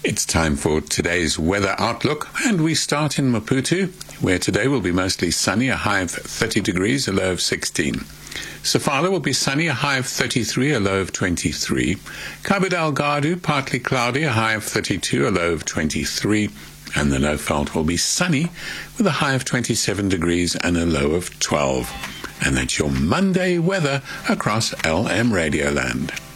It's time for today's weather outlook, and we start in Maputo, where today will be mostly sunny, a high of 30 degrees, a low of 16. Sofala will be sunny, a high of 33, a low of 23. Cabo Delgado, partly cloudy, a high of 32, a low of 23. And the Lowveld will be sunny, with a high of 27 degrees and a low of 12. And that's your Monday weather across LM Radioland.